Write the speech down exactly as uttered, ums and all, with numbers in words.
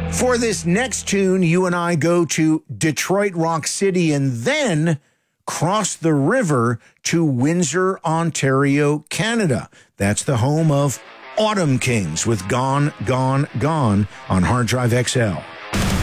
For this next tune, you and I go to Detroit Rock City and then cross the river to Windsor, Ontario, Canada. That's the home of Autumn Kings with Gone, Gone, Gone on Hard Drive X L.